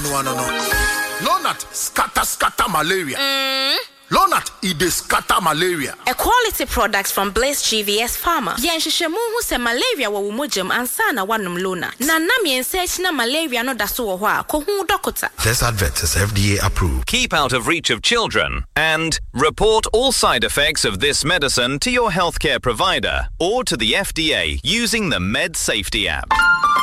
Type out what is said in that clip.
Lonat scatter malaria. Lonat ide scatter malaria. A quality product from Blaze GVS Pharma. Yenhwehwemu hu se malaria wo mojam ansa na wanum Lonat. Na nam yense na malaria no da so wo ho a ko hu doctor. This advert is FDA approved. Keep out of reach of children and report all side effects of this medicine to your healthcare provider or to the FDA using the Med Safety app.